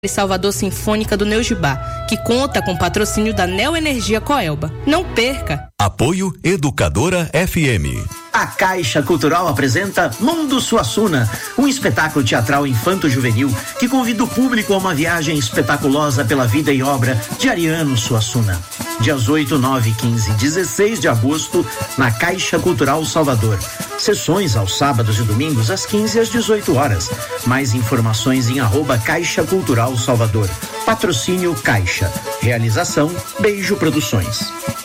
Salvador Sinfônica do Neugibá, que conta com patrocínio da Neoenergia Coelba. Não perca! Apoio Educadora FM. A Caixa Cultural apresenta Mundo Suassuna, um espetáculo teatral infanto-juvenil que convida o público a uma viagem espetaculosa pela vida e obra de Ariano Suassuna. Dias 8, 9, 15 e 16 de agosto, na Caixa Cultural Salvador. Sessões aos sábados e domingos às 15 e às 18 horas. Mais informações em @Caixa Cultural Salvador. Patrocínio Caixa. Realização Beijo Produções.